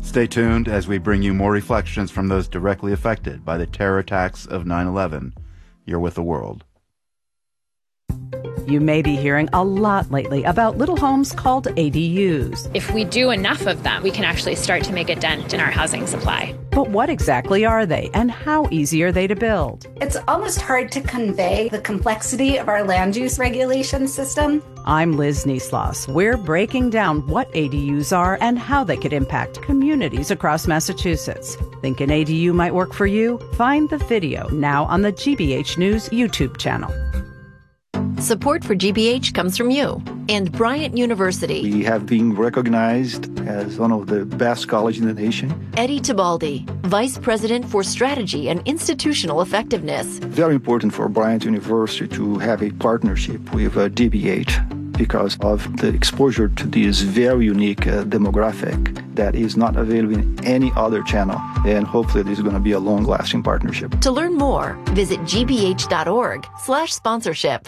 Stay tuned as we bring you more reflections from those directly affected by the terror attacks of 9/11. You're with the world. You may be hearing a lot lately about little homes called ADUs. If we do enough of them, we can actually start to make a dent in our housing supply. But what exactly are they, and how easy are they to build? It's almost hard to convey the complexity of our land use regulation system. I'm Liz Niesloss. We're breaking down what ADUs are and how they could impact communities across Massachusetts. Think an ADU might work for you? Find the video now on the GBH News YouTube channel. Support for GBH comes from you and Bryant University. We have been recognized as one of the best colleges in the nation. Eddie Tibaldi, Vice President for Strategy and Institutional Effectiveness. Very important for Bryant University to have a partnership with GBH because of the exposure to this very unique demographic that is not available in any other channel. And hopefully this is going to be a long-lasting partnership. To learn more, visit gbh.org/sponsorship.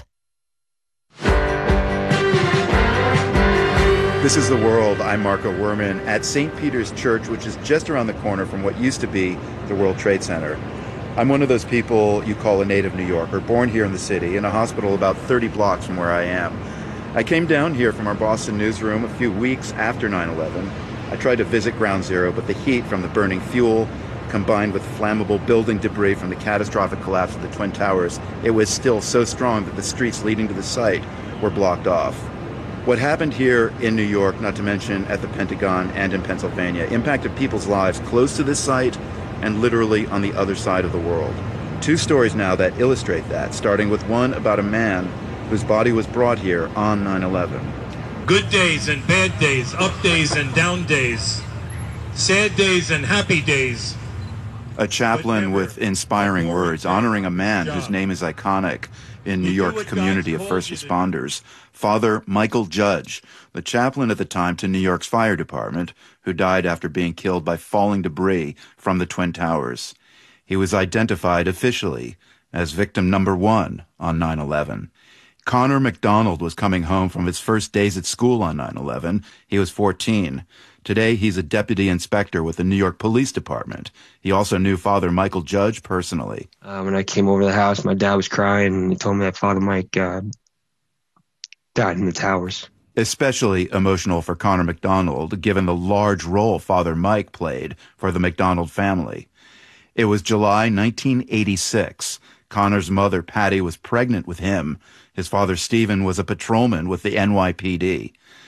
This is The World. I'm Marco Werman at St. Peter's Church, which is just around the corner from what used to be the World Trade Center. I'm one of those people you call a native New Yorker, born here in the city, in a hospital about 30 blocks from where I am. I came down here from our Boston newsroom a few weeks after 9/11. I tried to visit Ground Zero, but the heat from the burning fuel, combined with flammable building debris from the catastrophic collapse of the Twin Towers, it was still so strong that the streets leading to the site were blocked off. What happened here in New York, not to mention at the Pentagon and in Pennsylvania, impacted people's lives close to this site and literally on the other side of the world. Two stories now that illustrate that, starting with one about a man whose body was brought here on 9/11. Good days and bad days, up days and down days, sad days and happy days. A chaplain with inspiring words, honoring a man whose name is iconic in New York's community of first responders, Father Michael Judge, the chaplain at the time to New York's fire department, who died after being killed by falling debris from the Twin Towers. He was identified officially as victim number 1 on 9/11. Connor McDonald was coming home from his first days at school on 9/11. He was 14. Today, he's a deputy inspector with the New York Police Department. He also knew Father Michael Judge personally. When I came over to the house, my dad was crying, and he told me that Father Mike died in the towers. Especially emotional for Connor McDonald, given the large role Father Mike played for the McDonald family. It was July 1986. Connor's mother, Patty, was pregnant with him. His father, Stephen, was a patrolman with the NYPD.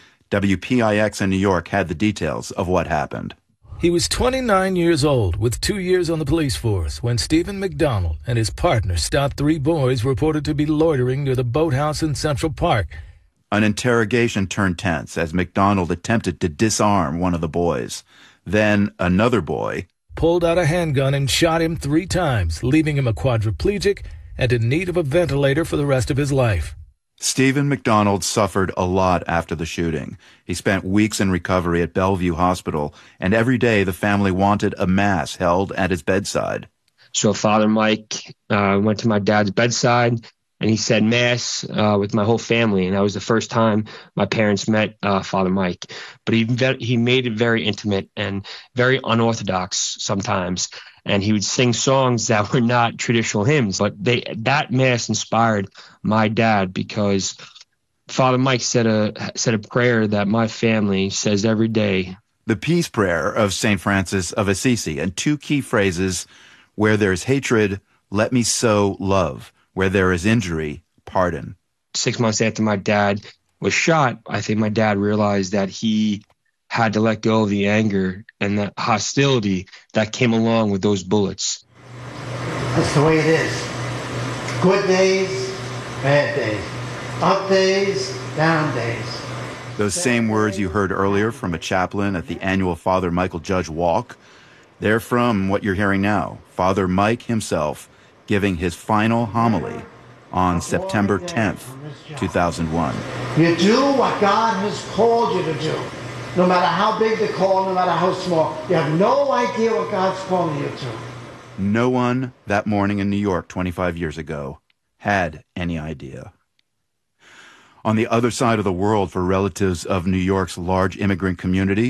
WPIX in New York had the details of what happened. He was 29 years old with 2 years on the police force when Stephen McDonald and his partner stopped 3 boys reported to be loitering near the boathouse in Central Park. An interrogation turned tense as McDonald attempted to disarm one of the boys. Then another boy pulled out a handgun and shot him 3 times, leaving him a quadriplegic and in need of a ventilator for the rest of his life. Stephen McDonald suffered a lot after the shooting. He spent weeks in recovery at Bellevue Hospital, and every day the family wanted a mass held at his bedside. So Father Mike went to my dad's bedside, and he said mass with my whole family, and that was the first time my parents met Father Mike. But he made it very intimate and very unorthodox sometimes, and he would sing songs that were not traditional hymns. But that mass inspired my dad because Father Mike said a prayer that my family says every day. The peace prayer of St. Francis of Assisi, and 2 key phrases: where there is hatred, let me sow love. Where there is injury, pardon. 6 months after my dad was shot, I think my dad realized that he had to let go of the anger and the hostility that came along with those bullets. That's the way it is. Good days, bad days. Up days, down days. Those same words you heard earlier from a chaplain at the annual Father Michael Judge Walk, they're from what you're hearing now, Father Mike himself, giving his final homily on September 10th, 2001. You do what God has called you to do. No matter how big the call, no matter how small. You have no idea what God's calling you to. No one that morning in New York 25 years ago had any idea. On the other side of the world, for relatives of New York's large immigrant community,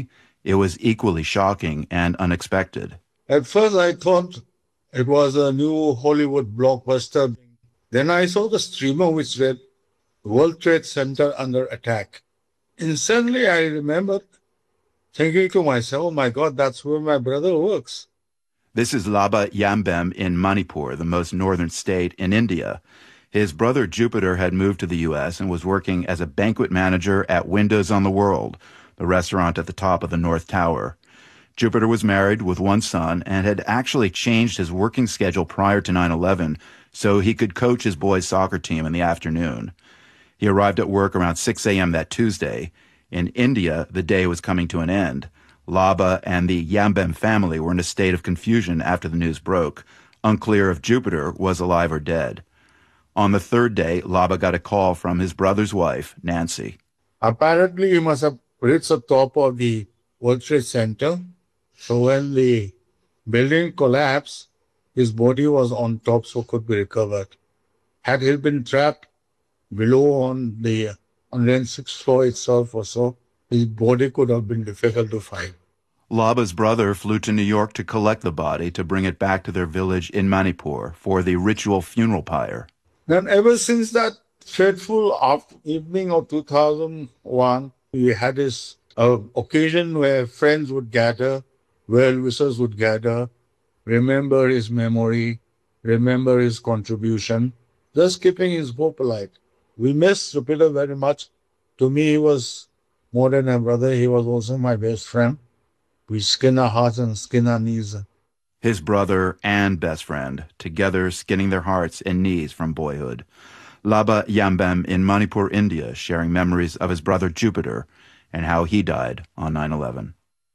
It was equally shocking and unexpected. At first, I thought it was a new Hollywood blockbuster. Then I saw the streamer which read World Trade Center under attack. Instantly, I remembered thinking to myself, oh my God, that's where my brother works. This is Laba Yambem in Manipur, the most northern state in India. His brother Jupiter had moved to the U.S. and was working as a banquet manager at Windows on the World, the restaurant at the top of the North Tower. Jupiter was married with one son and had actually changed his working schedule prior to 9/11 so he could coach his boys' soccer team in the afternoon. He arrived at work around 6 a.m. that Tuesday. In India, the day was coming to an end. Laba and the Yambem family were in a state of confusion after the news broke, unclear if Jupiter was alive or dead. On the third day, Laba got a call from his brother's wife, Nancy. Apparently, he must have reached the top of the World Trade Center. So when the building collapsed, his body was on top so could be recovered. Had he been trapped below on the 106th floor itself or so, his body could have been difficult to find. Laba's brother flew to New York to collect the body to bring it back to their village in Manipur for the ritual funeral pyre. Then ever since that fateful evening of 2001, we had this occasion where friends would gather, well-wishers would gather, remember his memory, remember his contribution, just keeping his hope alive. We miss Jupiter very much. To me, he was more than a brother. He was also my best friend. We skin our hearts and skin our knees. His brother and best friend, together skinning their hearts and knees from boyhood. Laba Yambem in Manipur, India, sharing memories of his brother Jupiter and how he died on 9/11.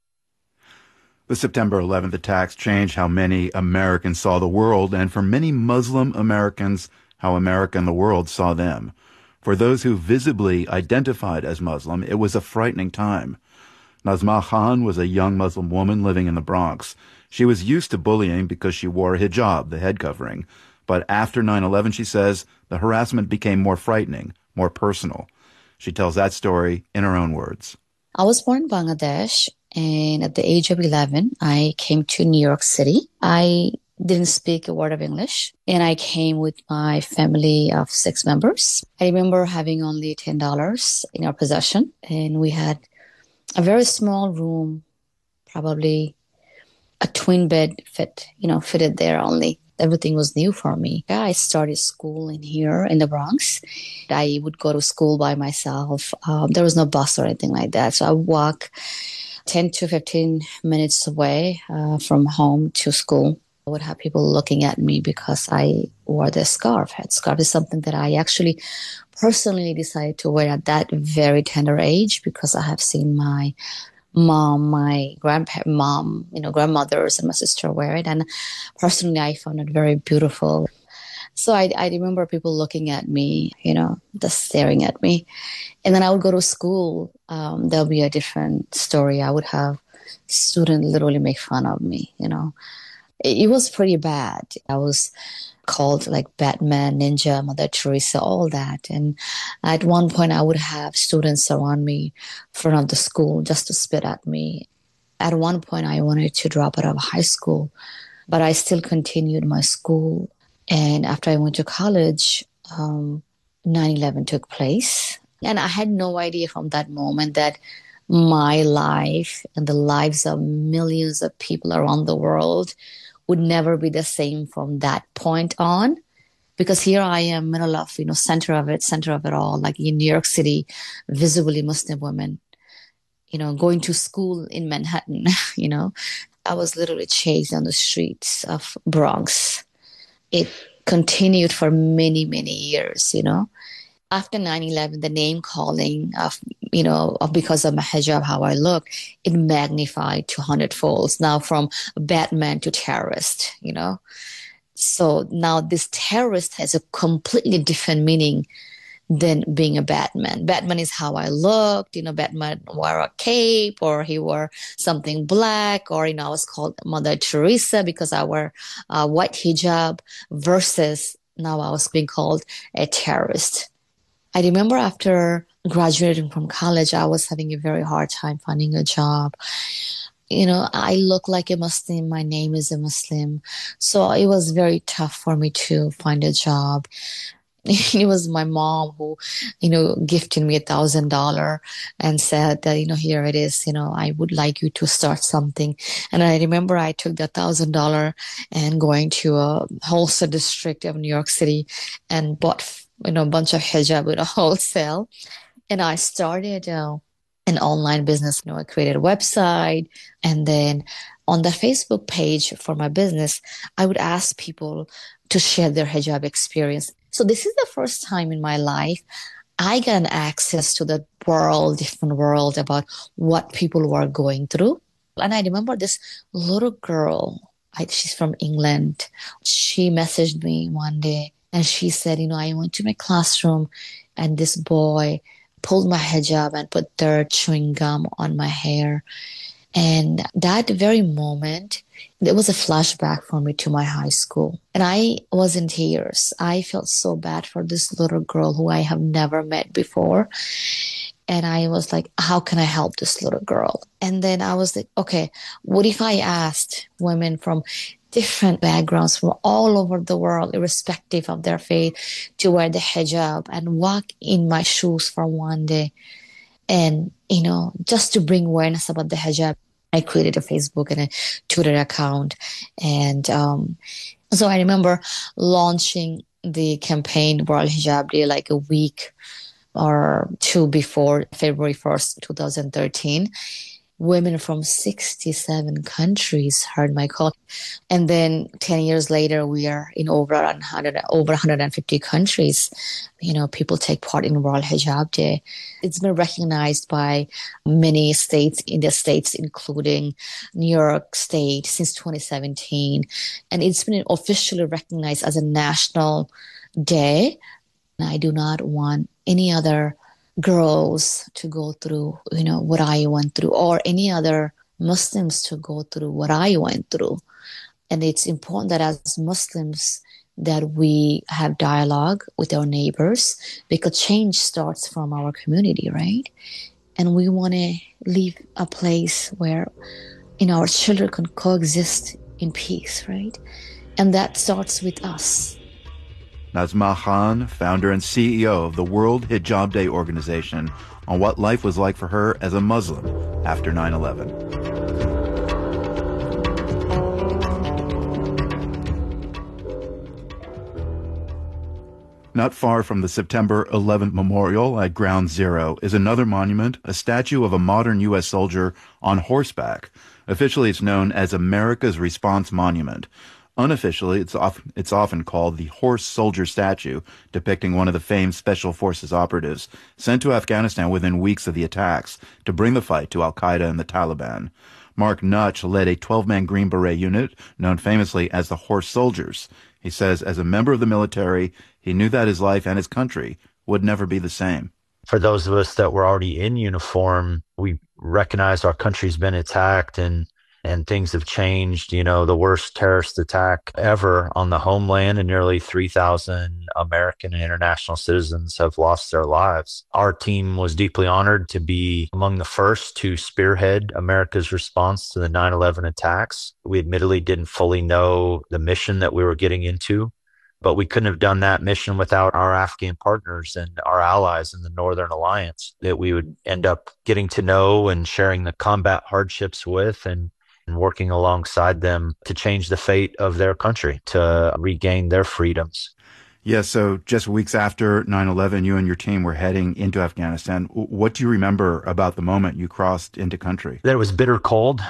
The September 11th attacks changed how many Americans saw the world, and for many Muslim Americans, how America and the world saw them. For those who visibly identified as Muslim, it was a frightening time. Nazma Khan was a young Muslim woman living in the Bronx. She was used to bullying because she wore a hijab, the head covering. But after 9/11, she says, the harassment became more frightening, more personal. She tells that story in her own words. I was born in Bangladesh, and at the age of 11, I came to New York City. I didn't speak a word of English, and I came with my family of 6 members. I remember having only $10 in our possession, and we had a very small room, probably a twin bed fitted there only. Everything was new for me. I started school in here in the Bronx. I would go to school by myself. There was no bus or anything like that. So I walk 10 to 15 minutes away from home to school. I would have people looking at me because I wore the scarf. Scarf is something that I actually personally decided to wear at that very tender age because I have seen my mom, my grandmothers and my sister wear it. And personally, I found it very beautiful. So I remember people looking at me, just staring at me. And then I would go to school. There'll be a different story. I would have students literally make fun of me, It was pretty bad. I was called like Batman, Ninja, Mother Teresa, all that. And at one point, I would have students surround me in front of the school just to spit at me. At one point, I wanted to drop out of high school, but I still continued my school. And after I went to college, 9/11 took place. And I had no idea from that moment that my life and the lives of millions of people around the world would never be the same from that point on. Because here I am, middle of, center of it all, like in New York City, visibly Muslim women, going to school in Manhattan, I was literally chased on the streets of Bronx. It continued for many, many years, After 9/11, the name calling of because of my hijab, how I look, it magnified to 100 folds. Now from Batman to terrorist, So now this terrorist has a completely different meaning than being a Batman. Batman is how I looked, Batman wore a cape or he wore something black, or, I was called Mother Teresa because I wore a white hijab, versus now I was being called a terrorist. I remember after graduating from college, I was having a very hard time finding a job. I look like a Muslim. My name is a Muslim. So it was very tough for me to find a job. It was my mom who, gifted me $1,000 and said that, here it is, I would like you to start something. And I remember I took the $1,000 and going to a wholesale district of New York City and bought, a bunch of hijab at a wholesale. And I started an online business. I created a website, and then on the Facebook page for my business, I would ask people to share their hijab experience. So this is the first time in my life I got an access to the different world about what people were going through. And I remember this little girl, she's from England. She messaged me one day and she said, I went to my classroom and this boy pulled my hijab and put their chewing gum on my hair. And that very moment, there was a flashback for me to my high school. And I was in tears. I felt so bad for this little girl who I have never met before. And I was like, how can I help this little girl? And then I was like, okay, what if I asked women from different backgrounds from all over the world, irrespective of their faith, to wear the hijab and walk in my shoes for one day? And, just to bring awareness about the hijab, I created a Facebook and a Twitter account. And so I remember launching the campaign World Hijab Day like a week or two before February 1st, 2013. Women from 67 countries heard my call. And then 10 years later, we are in over 150 countries. People take part in World Hijab Day. It's been recognized by many states in the States, including New York State, since 2017. And it's been officially recognized as a national day. And I do not want any other girls to go through, what I went through, or any other Muslims to go through what I went through. And it's important that as Muslims that we have dialogue with our neighbors, because change starts from our community, right? And we want to leave a place where, our children can coexist in peace, right? And that starts with us. Nazma Khan, founder and CEO of the World Hijab Day organization, on what life was like for her as a Muslim after 9/11. Not far from the September 11th memorial at Ground Zero is another monument, a statue of a modern U.S. soldier on horseback. Officially, it's known as America's Response Monument. Unofficially, it's often called the Horse Soldier Statue, depicting one of the famed Special Forces operatives sent to Afghanistan within weeks of the attacks to bring the fight to al-Qaeda and the Taliban. Mark Nutch led a 12-man Green Beret unit known famously as the Horse Soldiers. He says as a member of the military, he knew that his life and his country would never be the same. For those of us that were already in uniform, we recognized our country's been attacked and things have changed. The worst terrorist attack ever on the homeland, and nearly 3,000 American and international citizens have lost their lives. Our team was deeply honored to be among the first to spearhead America's response to the 9/11 attacks. We admittedly didn't fully know the mission that we were getting into, but we couldn't have done that mission without our Afghan partners and our allies in the Northern Alliance that we would end up getting to know and sharing the combat hardships with, and working alongside them to change the fate of their country, to regain their freedoms. Yeah, so just weeks after 9/11, you and your team were heading into Afghanistan. What do you remember about the moment you crossed into country? That it was bitter cold.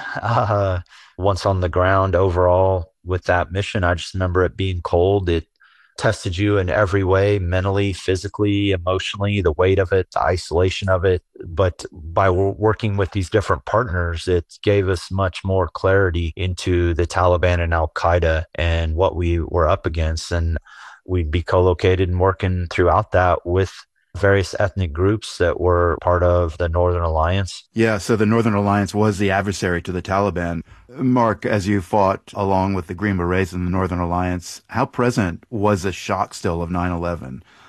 Once on the ground overall with that mission, I just remember it being cold. It tested you in every way, mentally, physically, emotionally, the weight of it, the isolation of it. But by working with these different partners, it gave us much more clarity into the Taliban and al-Qaeda and what we were up against. And we'd be co-located and working throughout that with various ethnic groups that were part of the Northern Alliance. Yeah, so the Northern Alliance was the adversary to the Taliban. Mark, as you fought along with the Green Berets in the Northern Alliance, how present was the shock still of 9/11?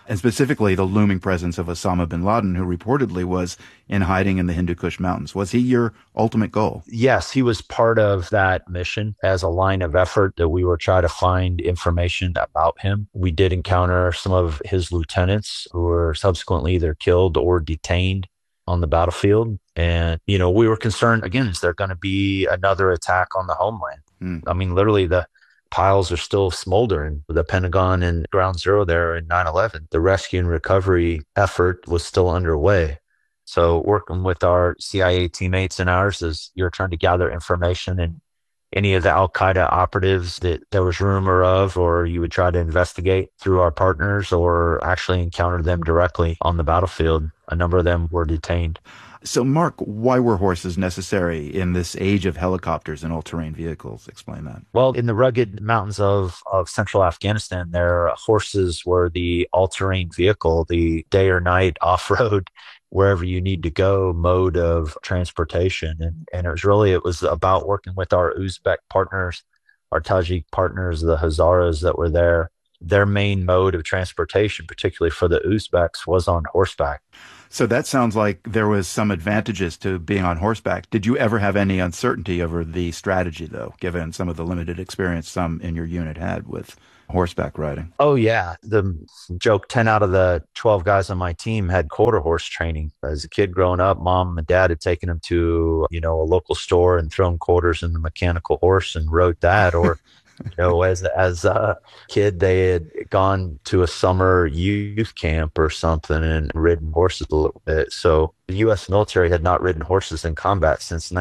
and specifically the looming presence of Osama bin Laden, who reportedly was in hiding in the Hindu Kush Mountains. Was he your ultimate goal? Yes, he was part of that mission as a line of effort that we were trying to find information about him. We did encounter some of his lieutenants who were subsequently either killed or detained on the battlefield. And, we were concerned, again, is there going to be another attack on the homeland? I mean, literally the piles are still smoldering. The Pentagon and Ground Zero there in 9/11, the rescue and recovery effort was still underway. So working with our CIA teammates and ours as you're trying to gather information and any of the Al-Qaeda operatives that there was rumor of, or you would try to investigate through our partners or actually encounter them directly on the battlefield. A number of them were detained. So, Mark, why were horses necessary in this age of helicopters and all-terrain vehicles? Explain that. Well, in the rugged mountains of central Afghanistan, their horses were the all-terrain vehicle, the day or night off-road, wherever you need to go mode of transportation. And it was about working with our Uzbek partners, our Tajik partners, the Hazaras that were there. Their main mode of transportation, particularly for the Uzbeks, was on horseback. So that sounds like there was some advantages to being on horseback. Did you ever have any uncertainty over the strategy, though, given some of the limited experience some in your unit had with horseback riding? Oh, yeah. The joke, 10 out of the 12 guys on my team had quarter horse training. As a kid growing up, mom and dad had taken them to, a local store and thrown quarters in the mechanical horse and rode that. Or as a kid, they had gone to a summer youth camp or something and ridden horses a little bit. So the U.S. military had not ridden horses in combat since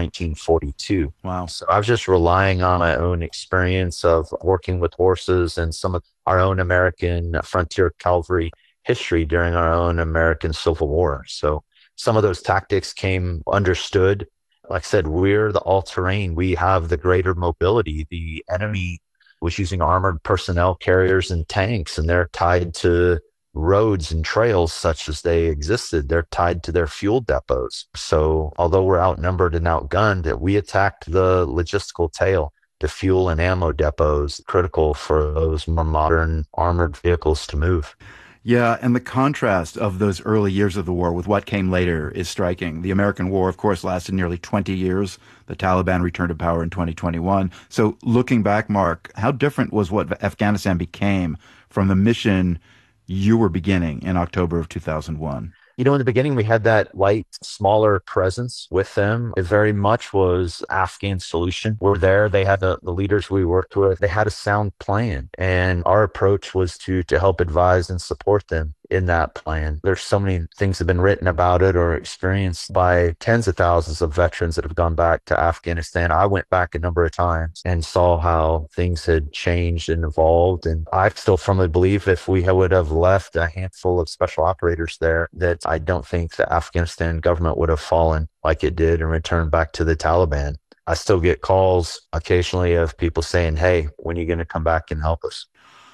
1942. Wow. So I was just relying on my own experience of working with horses and some of our own American frontier cavalry history during our own American Civil War. So some of those tactics came understood. Like I said, we're the all-terrain. We have the greater mobility. The enemy was using armored personnel carriers and tanks, and they're tied to roads and trails such as they existed. They're tied to their fuel depots. So although we're outnumbered and outgunned, we attacked the logistical tail, the fuel and ammo depots, critical for those more modern armored vehicles to move. Yeah, and the contrast of those early years of the war with what came later is striking. The American war, of course, lasted nearly 20 years. The Taliban returned to power in 2021. So looking back, Mark, how different was what Afghanistan became from the mission you were beginning in October of 2001? In the beginning, we had that light, smaller presence with them. It very much was Afghan solution. We're there. They had the leaders we worked with. They had a sound plan. And our approach was to help advise and support them in that plan. There's so many things that have been written about it or experienced by tens of thousands of veterans that have gone back to Afghanistan. I went back a number of times and saw how things had changed and evolved. And I still firmly believe if we would have left a handful of special operators there, that I don't think the Afghanistan government would have fallen like it did and returned back to the Taliban. I still get calls occasionally of people saying, hey, when are you going to come back and help us?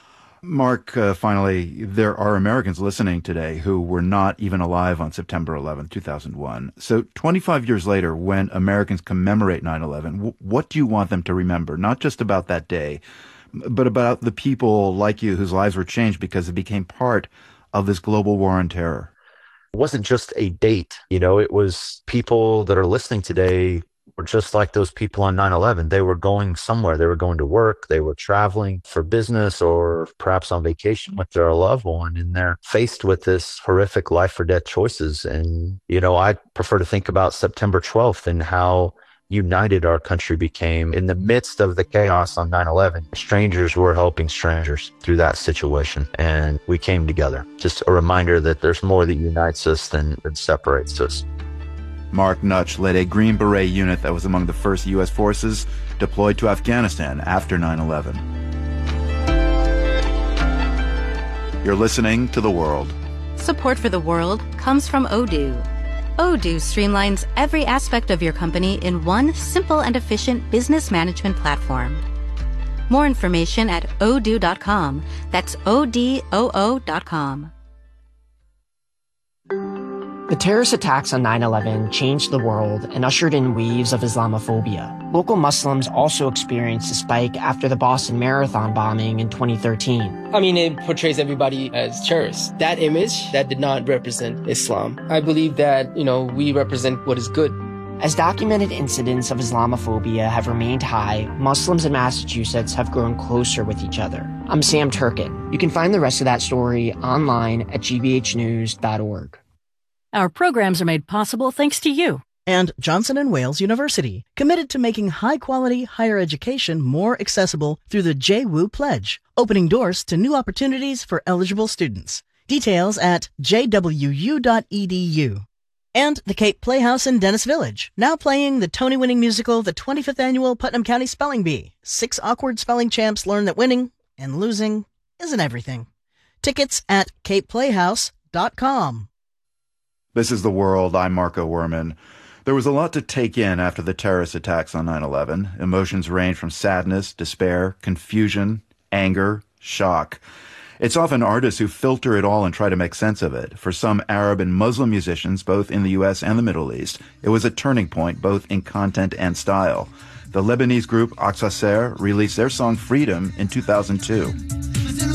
Mark, finally, there are Americans listening today who were not even alive on September 11, 2001. So 25 years later, when Americans commemorate 9/11, what do you want them to remember? Not just about that day, but about the people like you whose lives were changed because it became part of this global war on terror. It wasn't just a date. It was people that are listening today were just like those people on 9/11. They were going somewhere. They were going to work. They were traveling for business or perhaps on vacation with their loved one. And they're faced with this horrific life or death choices. And, I prefer to think about September 12th and how united our country became in the midst of the chaos on 9/11. Strangers were helping strangers through that situation. And we came together. Just a reminder that there's more that unites us than separates us. Mark Nutch led a Green Beret unit that was among the first U.S. forces deployed to Afghanistan after 9/11. You're listening to The World. Support for The World comes from Odoo. Odoo streamlines every aspect of your company in one simple and efficient business management platform. More information at odoo.com. That's ODOO.com. The terrorist attacks on 9/11 changed the world and ushered in waves of Islamophobia. Local Muslims also experienced a spike after the Boston Marathon bombing in 2013. I mean, it portrays everybody as terrorists. That image, that did not represent Islam. I believe that, we represent what is good. As documented incidents of Islamophobia have remained high, Muslims in Massachusetts have grown closer with each other. I'm Sam Turkin. You can find the rest of that story online at gbhnews.org. Our programs are made possible thanks to you. And Johnson & Wales University, committed to making high-quality higher education more accessible through the JWU Pledge, opening doors to new opportunities for eligible students. Details at jwu.edu. And the Cape Playhouse in Dennis Village, now playing the Tony-winning musical, the 25th Annual Putnam County Spelling Bee. 6 awkward spelling champs learn that winning and losing isn't everything. Tickets at capeplayhouse.com. This is The World. I'm Marco Werman. There was a lot to take in after the terrorist attacks on 9/11. Emotions range from sadness, despair, confusion, anger, shock. It's often artists who filter it all and try to make sense of it. For some Arab and Muslim musicians, both in the U.S. and the Middle East, it was a turning point both in content and style. The Lebanese group Aqsa Ser released their song Freedom in 2002.